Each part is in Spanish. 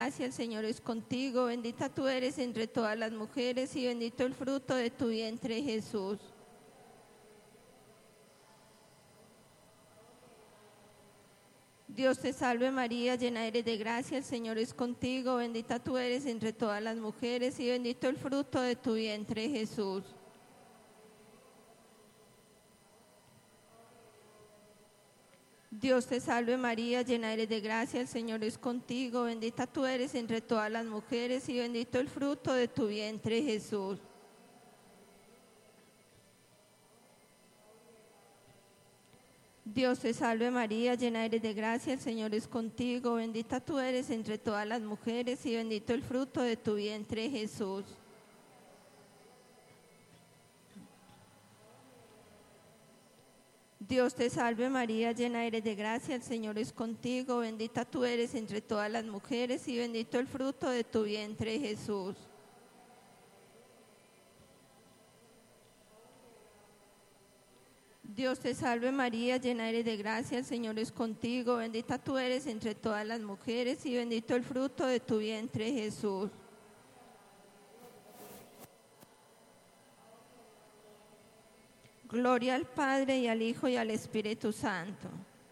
gracia, el Señor es contigo, bendita tú eres entre todas las mujeres y bendito el fruto de tu vientre, Jesús. Dios te salve María, llena eres de gracia, el Señor es contigo, bendita tú eres entre todas las mujeres y bendito el fruto de tu vientre, Jesús. Dios te salve María, llena eres de gracia, el Señor es contigo, bendita tú eres entre todas las mujeres y bendito el fruto de tu vientre, Jesús. Dios te salve María, llena eres de gracia, el Señor es contigo, bendita tú eres entre todas las mujeres y bendito el fruto de tu vientre, Jesús. Dios te salve María, llena eres de gracia, el Señor es contigo, bendita tú eres entre todas las mujeres y bendito el fruto de tu vientre, Jesús. Dios te salve María, llena eres de gracia, el Señor es contigo, bendita tú eres entre todas las mujeres y bendito el fruto de tu vientre, Jesús. Gloria al Padre y al Hijo y al Espíritu Santo.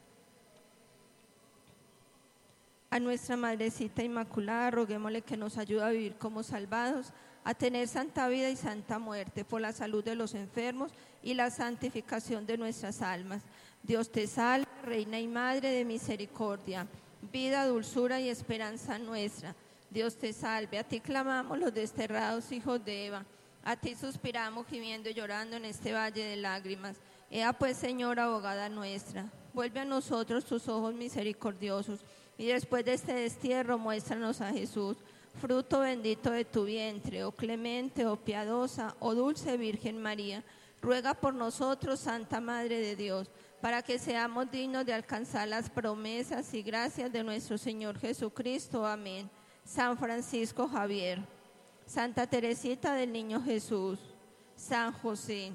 A nuestra Madrecita Inmaculada, roguémosle que nos ayude a vivir como salvados, a tener santa vida y santa muerte, por la salud de los enfermos y la santificación de nuestras almas. Dios te salve, Reina y Madre de misericordia, vida, dulzura y esperanza nuestra. Dios te salve, a ti clamamos los desterrados hijos de Eva, a ti suspiramos gimiendo y llorando en este valle de lágrimas. Ea pues, Señora, abogada nuestra, vuelve a nosotros tus ojos misericordiosos, y después de este destierro muéstranos a Jesús, fruto bendito de tu vientre, oh clemente, oh piadosa, oh dulce Virgen María. Ruega por nosotros, Santa Madre de Dios, para que seamos dignos de alcanzar las promesas y gracias de nuestro Señor Jesucristo. Amén. San Francisco Javier, Santa Teresita del Niño Jesús, San José,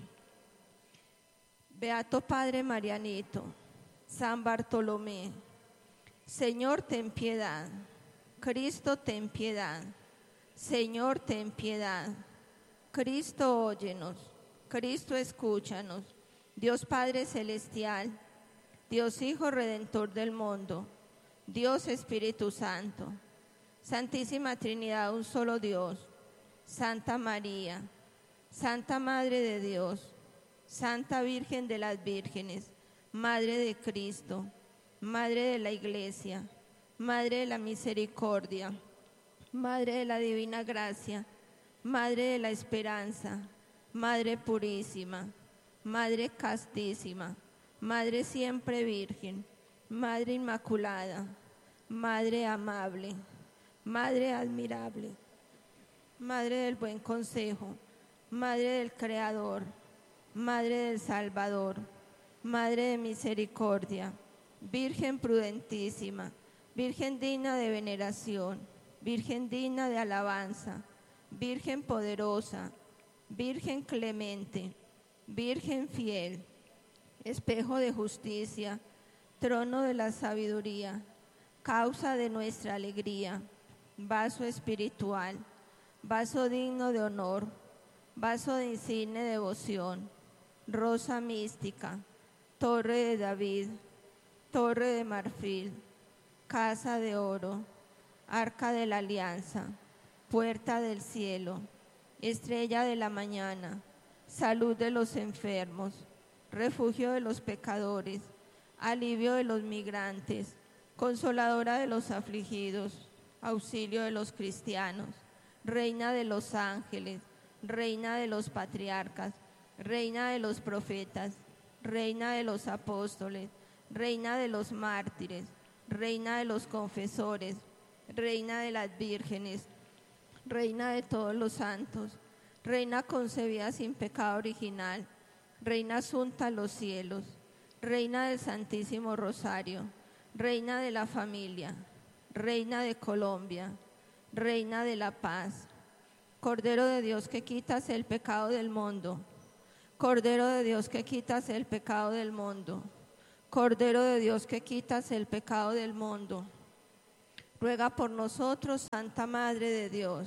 Beato Padre Marianito, San Bartolomé. Señor, ten piedad. Cristo, ten piedad. Señor, ten piedad. Cristo, óyenos. Cristo, escúchanos. Dios Padre Celestial, Dios Hijo Redentor del mundo, Dios Espíritu Santo, Santísima Trinidad, un solo Dios, Santa María, Santa Madre de Dios, Santa Virgen de las Vírgenes, Madre de Cristo, Madre de la Iglesia, Madre de la Misericordia, Madre de la Divina Gracia, Madre de la Esperanza, Madre Purísima, Madre Castísima, Madre Siempre Virgen, Madre Inmaculada, Madre Amable, Madre Admirable, Madre del Buen Consejo, Madre del Creador, Madre del Salvador, Madre de Misericordia, Virgen prudentísima, Virgen digna de veneración, Virgen digna de alabanza, Virgen poderosa, Virgen clemente, Virgen fiel, espejo de justicia, trono de la sabiduría, causa de nuestra alegría, vaso espiritual, vaso digno de honor, vaso de insigne devoción, rosa mística, torre de David, torre de marfil, casa de oro, arca de la alianza, puerta del cielo, estrella de la mañana, salud de los enfermos, refugio de los pecadores, alivio de los migrantes, consoladora de los afligidos, auxilio de los cristianos, reina de los ángeles, reina de los patriarcas, reina de los profetas, reina de los apóstoles, reina de los mártires, reina de los confesores, reina de las vírgenes, reina de todos los santos, reina concebida sin pecado original, reina asunta a los cielos, reina del Santísimo Rosario, reina de la familia, reina de Colombia, reina de la paz, Cordero de Dios que quitas el pecado del mundo, Cordero de Dios que quitas el pecado del mundo, Cordero de Dios que quitas el pecado del mundo. ruega por nosotros, Santa Madre de Dios.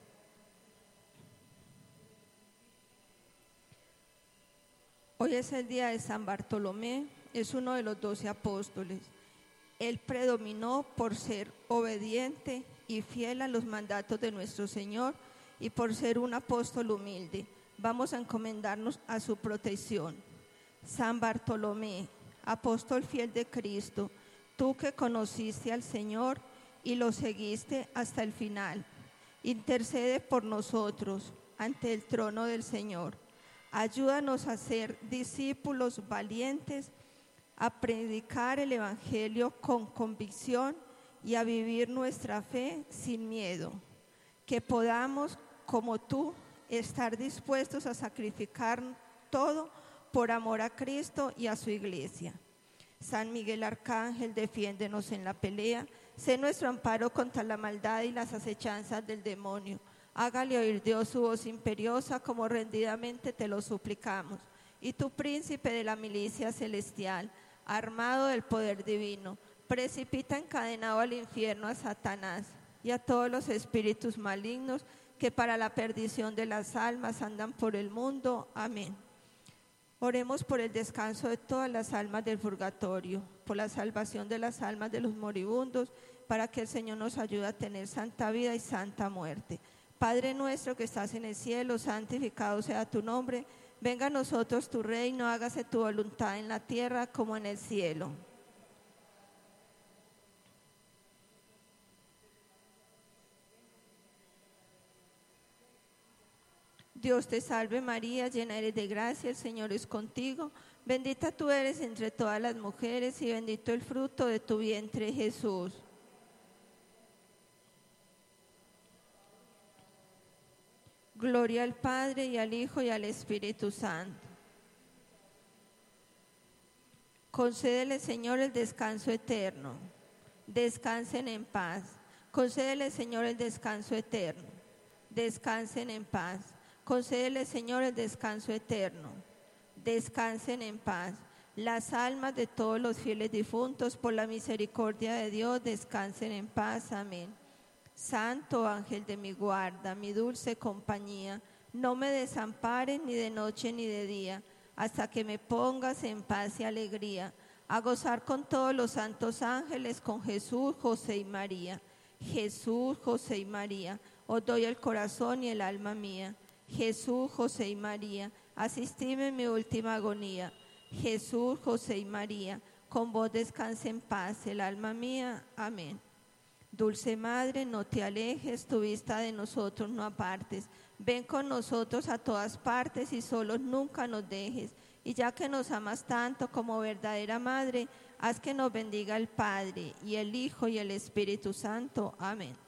Hoy es el día de San Bartolomé, es uno de los 12 apóstoles. Él predominó por ser obediente y fiel a los mandatos de nuestro Señor y por ser un apóstol humilde. Vamos a encomendarnos a su protección. San Bartolomé, apóstol fiel de Cristo, tú que conociste al Señor y lo seguiste hasta el final, intercede por nosotros ante el trono del Señor. Ayúdanos a ser discípulos valientes, a predicar el Evangelio con convicción y a vivir nuestra fe sin miedo. Que podamos, como tú, estar dispuestos a sacrificar todo por amor a Cristo y a su iglesia. San Miguel Arcángel, defiéndenos en la pelea, sé nuestro amparo contra la maldad y las acechanzas del demonio. Hágale oír Dios su voz imperiosa, como rendidamente te lo suplicamos. Y tú, príncipe de la milicia celestial, armado del poder divino, precipita encadenado al infierno a Satanás y a todos los espíritus malignos que para la perdición de las almas andan por el mundo. Amén. Oremos por el descanso de todas las almas del purgatorio, por la salvación de las almas de los moribundos, para que el Señor nos ayude a tener santa vida y santa muerte. Padre nuestro que estás en el cielo, santificado sea tu nombre. Venga a nosotros tu reino, hágase tu voluntad en la tierra como en el cielo. Dios te salve María, llena eres de gracia, el Señor es contigo. Bendita tú eres entre todas las mujeres y bendito el fruto de tu vientre, Jesús. Gloria al Padre y al Hijo y al Espíritu Santo. Concédele, Señor, el descanso eterno. Descansen en paz. Concédele, Señor, el descanso eterno. Descansen en paz. Concédele, Señor, el descanso eterno. Descansen en paz. Las almas de todos los fieles difuntos, por la misericordia de Dios, descansen en paz. Amén. Santo ángel de mi guarda, mi dulce compañía, no me desampares ni de noche ni de día, hasta que me pongas en paz y alegría, a gozar con todos los santos ángeles, con Jesús, José y María. Jesús, José y María, os doy el corazón y el alma mía. Jesús, José y María, asistidme en mi última agonía. Jesús, José y María, con vos descanse en paz el alma mía. Amén. Dulce Madre, no te alejes, tu vista de nosotros no apartes. Ven con nosotros a todas partes y solos nunca nos dejes. Y ya que nos amas tanto como verdadera Madre, haz que nos bendiga el Padre, y el Hijo, y el Espíritu Santo. Amén.